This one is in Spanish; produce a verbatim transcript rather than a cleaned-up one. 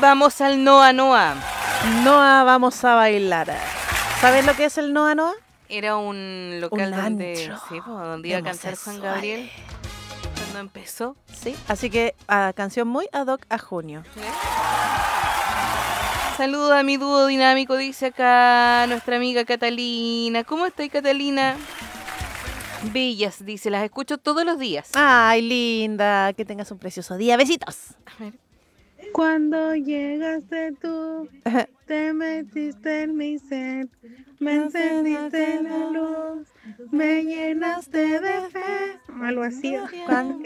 vamos al Noa Noa. Noa, vamos a bailar. ¿Sabes lo que es el Noa Noa? Era un local Un donde, antro sí, pues, donde de iba a cantar Juan Gabriel cuando empezó. Sí, así que ah, canción muy ad hoc a junio. Saludos a mi dúo dinámico, dice acá nuestra amiga Catalina. ¿Cómo estáis, Catalina? Bellas, dice, las escucho todos los días. Ay, linda, que tengas un precioso día. Besitos. A ver. Cuando llegaste tú, te metiste en mi ser, me encendiste la luz, me llenaste de fe. Algo así. Cuando